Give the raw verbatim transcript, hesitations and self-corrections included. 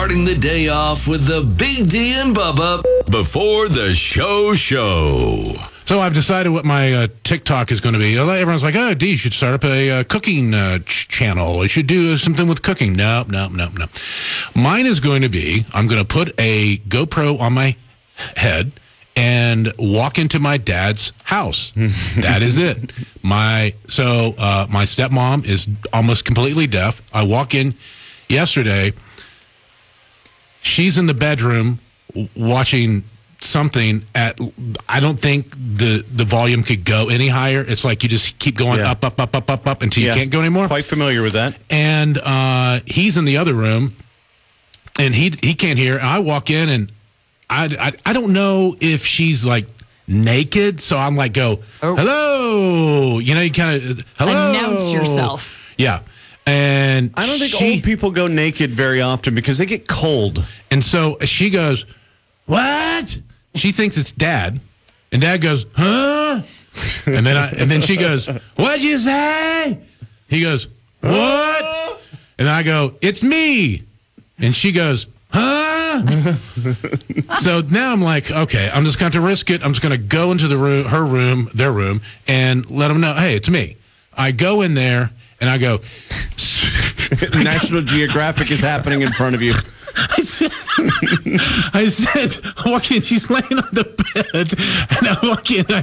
starting the day off with the Big D and Bubba before the show show. So I've decided what my uh, TikTok is going to be. Everyone's like, oh, D, you should start up a uh, cooking uh, ch- channel. You should do something with cooking. No, no, no, no. Mine is going to be, I'm going to put a GoPro on my head and walk into my dad's house. That is it. My So uh, my stepmom is almost completely deaf. I walk in yesterday. She's in the bedroom w- watching something at, I don't think the the volume could go any higher. It's like you just keep going Yeah. up, up, up, up, up, up until Yeah. you can't go anymore. Quite familiar with that. And uh, he's in the other room, and he he can't hear. I walk in, and I, I, I don't know if she's like naked, so I'm like, go, Oh. hello. You know, you kind of, hello. Announce yourself. Yeah. And I don't think she, old people go naked very often because they get cold. And so she goes, what? She thinks it's Dad. And Dad goes, huh? And then I, and then she goes, what'd you say? He goes, what? And I go, it's me. And she goes, huh? So now I'm like, okay, I'm just going to risk it. I'm just going to go into the room, her room, their room, and let them know, hey, it's me. I go in there, and I go, National Geographic is happening in front of you. I said, I said, I walk in, she's laying on the bed, and I walk in, I